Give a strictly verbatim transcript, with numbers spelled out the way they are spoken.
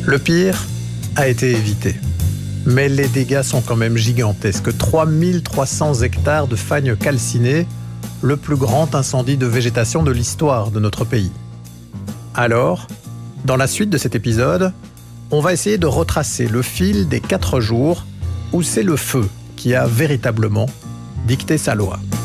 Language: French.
Le pire a été évité. Mais les dégâts sont quand même gigantesques. trois mille trois cents hectares de fagnes calcinées, le plus grand incendie de végétation de l'histoire de notre pays. Alors, dans la suite de cet épisode, on va essayer de retracer le fil des quatre jours où c'est le feu qui a véritablement dicté sa loi.